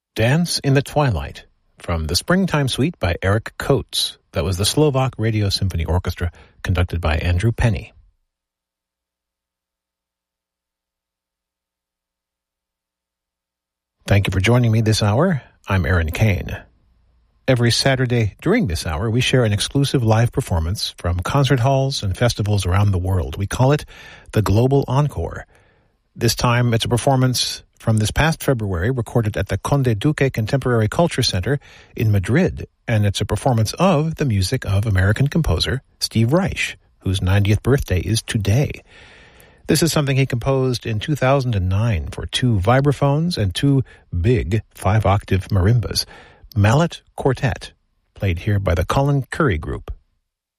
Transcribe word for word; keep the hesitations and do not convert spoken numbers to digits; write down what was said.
Dance in the Twilight from the Springtime Suite by Eric Coates. That was the Slovak Radio Symphony Orchestra conducted by Andrew Penny. Thank you for joining me this hour. I'm Aaron Kane. Every Saturday during this hour, we share an exclusive live performance from concert halls and festivals around the world. We call it the Global Encore. This time, it's a performance from this past February, recorded at the Conde Duque Contemporary Culture Center in Madrid, and it's a performance of the music of American composer Steve Reich, whose ninetieth birthday is today. This is something he composed in two thousand nine for two vibraphones and two big five-octave marimbas. Mallet Quartet, played here by the Colin Currie Group.